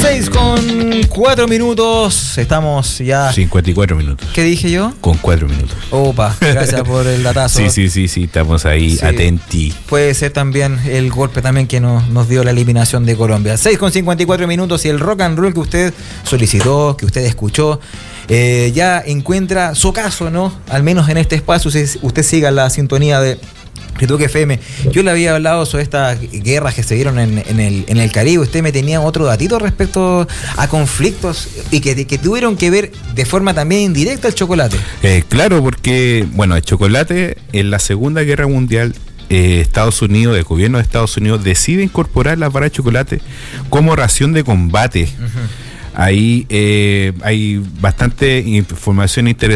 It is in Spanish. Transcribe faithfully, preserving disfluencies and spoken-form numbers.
seis con cuatro minutos. Estamos ya. cincuenta y cuatro minutos. ¿Qué dije yo? Con cuatro minutos. Opa, gracias por el datazo. Sí, sí, sí, sí, estamos ahí, sí. Atenti. Puede ser también el golpe también que nos, nos dio la eliminación de Colombia. seis con cincuenta y cuatro minutos y el rock and roll que usted solicitó, que usted escuchó, eh, ya encuentra su caso, ¿no? Al menos en este espacio, usted, usted siga la sintonía de Ritoque F M. Yo le había hablado sobre estas guerras que se dieron en, en, el, en el Caribe. Usted me tenía otro datito respecto a conflictos y que, que tuvieron que ver de forma también indirecta el chocolate. Eh, claro, porque, bueno, el chocolate en la Segunda Guerra Mundial, eh, Estados Unidos, el gobierno de Estados Unidos decide incorporar las barras de chocolate como ración de combate. Uh-huh. Ahí eh, hay bastante información interesante.